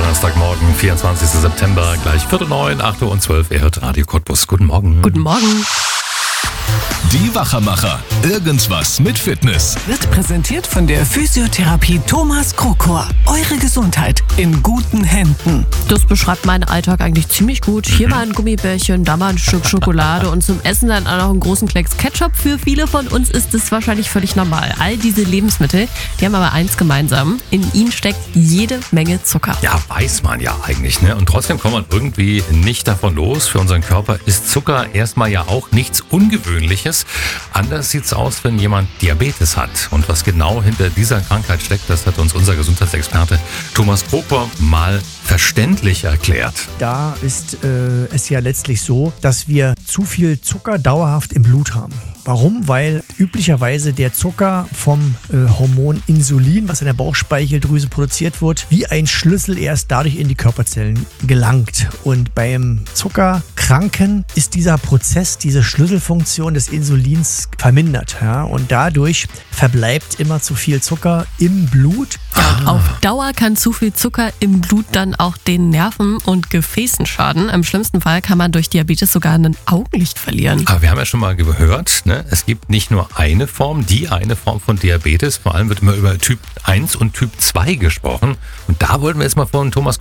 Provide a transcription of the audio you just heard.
Donnerstagmorgen, 24. September, gleich 8:45, 8 Uhr und 12 Uhr. Ihr hört Radio Cottbus. Guten Morgen. Guten Morgen. Die Wachermacher. Irgendwas mit Fitness. Wird präsentiert von der Physiotherapie Thomas Krokor. Eure Gesundheit in guten Händen. Das beschreibt meinen Alltag eigentlich ziemlich gut. Hier mal ein Gummibärchen, da mal ein Stück Schokolade und zum Essen dann auch noch einen großen Klecks Ketchup. Für viele von uns ist es wahrscheinlich völlig normal. All diese Lebensmittel, die haben aber eins gemeinsam. In ihnen steckt jede Menge Zucker. Ja, weiß man ja eigentlich, ne? Und trotzdem kommt man irgendwie nicht davon los. Für unseren Körper ist Zucker erstmal ja auch nichts Ungewöhnliches. Anders sieht's aus, wenn jemand Diabetes hat. Und was genau hinter dieser Krankheit steckt, das hat uns unser Gesundheitsexperte Thomas Krokor mal verständlich erklärt. Da ist es ja letztlich so, dass wir zu viel Zucker dauerhaft im Blut haben. Warum? Weil üblicherweise der Zucker vom Hormon Insulin, was in der Bauchspeicheldrüse produziert wird, wie ein Schlüssel erst dadurch in die Körperzellen gelangt. Und beim Zuckerkranken ist dieser Prozess, diese Schlüsselfunktion des Insulins vermindert. Ja? Und dadurch verbleibt immer zu viel Zucker im Blut. Auf Dauer kann zu viel Zucker im Blut dann auch den Nerven und Gefäßen schaden. Im schlimmsten Fall kann man durch Diabetes sogar ein Augenlicht verlieren. Aber wir haben ja schon mal gehört, ne? Es gibt nicht nur eine Form von Diabetes. Vor allem wird immer über Typ 1 und Typ 2 gesprochen. Und da wollten wir jetzt mal von Thomas